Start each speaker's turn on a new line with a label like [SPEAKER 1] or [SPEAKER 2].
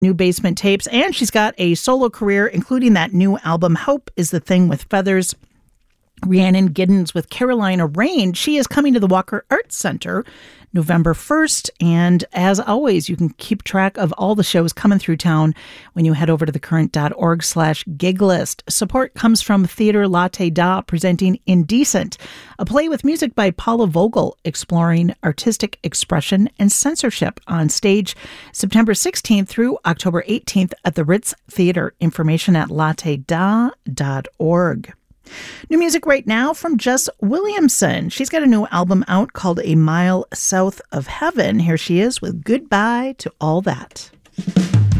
[SPEAKER 1] new Basement Tapes, and she's got a solo career, including that new album, Hope is the Thing with Feathers. Rhiannon Giddens with Carolina Rain. She is coming to the Walker Arts Center November 1st. And as always, you can keep track of all the shows coming through town when you head over to thecurrent.org/gig list. Support comes from Theater Latte Da, presenting Indecent, a play with music by Paula Vogel, exploring artistic expression and censorship, on stage September 16th through October 18th at the Ritz Theater. Information at latteda.org. New music right now from Jess Williamson. She's got a new album out called A Mile South of Heaven. Here she is with Goodbye to All That.